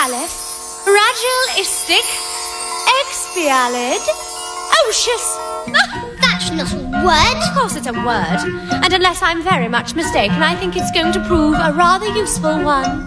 ragilistic, expialid, ocious. That's not a word. Of course it's a word. And unless I'm very much mistaken, I think it's going to prove a rather useful one.